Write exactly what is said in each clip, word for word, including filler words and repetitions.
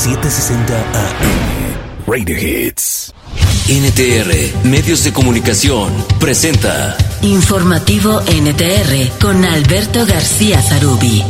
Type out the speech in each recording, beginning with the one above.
setecientos sesenta A M. Radio Hits. N T R, Medios de Comunicación, presenta Informativo N T R con Alberto García Zarubi.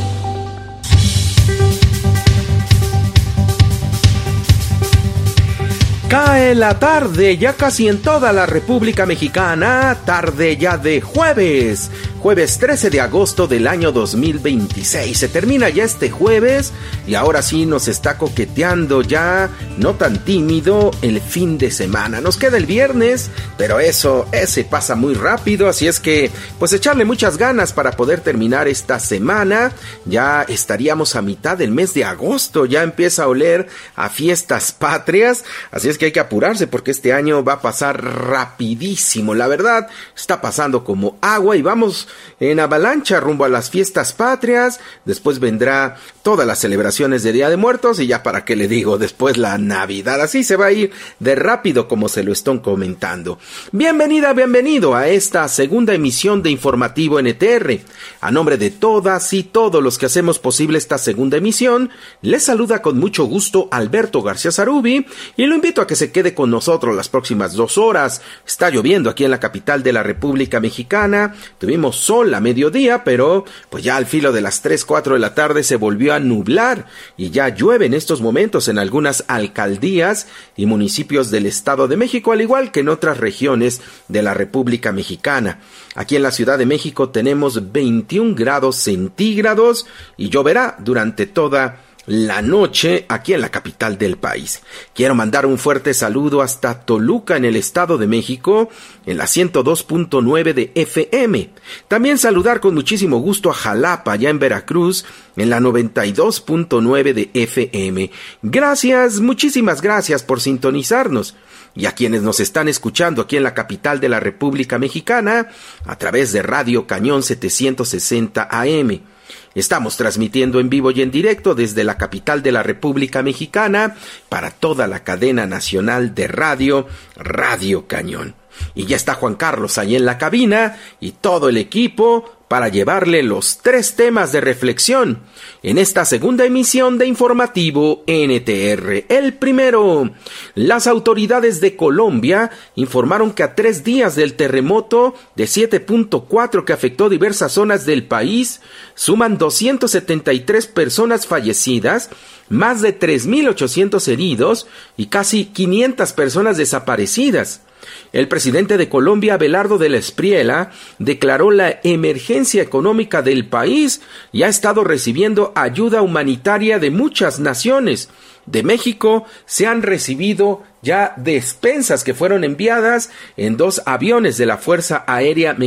Cae la tarde, ya casi en toda la República Mexicana, tarde ya de jueves, jueves trece de agosto del año dos mil veintiséis. Se termina ya este jueves y ahora sí nos está coqueteando ya, no tan tímido, el fin de semana. Nos queda el viernes, pero eso, ese pasa muy rápido, así es que pues echarle muchas ganas para poder terminar esta semana. Ya estaríamos a mitad del mes de agosto, ya empieza a oler a fiestas patrias, así es que hay que apurarse porque este año va a pasar rapidísimo. La verdad, está pasando como agua y vamos en avalancha rumbo a las fiestas patrias. Después vendrá todas las celebraciones de Día de Muertos y ya para qué le digo, después la Navidad. Así se va a ir de rápido como se lo están comentando. Bienvenida, bienvenido a esta segunda emisión de Informativo N T R. A nombre de todas y todos los que hacemos posible esta segunda emisión, les saluda con mucho gusto Alberto García Zarubi y lo invito a que se quede con nosotros las próximas dos horas. Está lloviendo aquí en la capital de la República Mexicana. Tuvimos sol a mediodía, pero pues ya al filo de las tres, cuatro de la tarde se volvió a nublar y ya llueve en estos momentos en algunas alcaldías y municipios del Estado de México, al igual que en otras regiones de la República Mexicana. Aquí en la Ciudad de México tenemos veintiún grados centígrados y lloverá durante toda la noche aquí en la capital del país. Quiero mandar un fuerte saludo hasta Toluca en el Estado de México en la ciento dos punto nueve de F M. También saludar con muchísimo gusto a Jalapa allá en Veracruz en la noventa y dos punto nueve de F M. Gracias, muchísimas gracias por sintonizarnos. Y a quienes nos están escuchando aquí en la capital de la República Mexicana a través de Radio Cañón setecientos sesenta A M. Estamos transmitiendo en vivo y en directo desde la capital de la República Mexicana para toda la cadena nacional de radio, Radio Cañón. Y ya está Juan Carlos ahí en la cabina y todo el equipo para llevarle los tres temas de reflexión en esta segunda emisión de Informativo N T R. El primero, las autoridades de Colombia informaron que a tres días del terremoto de siete punto cuatro que afectó diversas zonas del país, suman doscientas setenta y tres personas fallecidas, más de tres mil ochocientos heridos y casi quinientas personas desaparecidas. El presidente de Colombia, Abelardo de la Espriella, declaró la emergencia económica del país y ha estado recibiendo ayuda humanitaria de muchas naciones. De México se han recibido ya despensas que fueron enviadas en dos aviones de la Fuerza Aérea Mexicana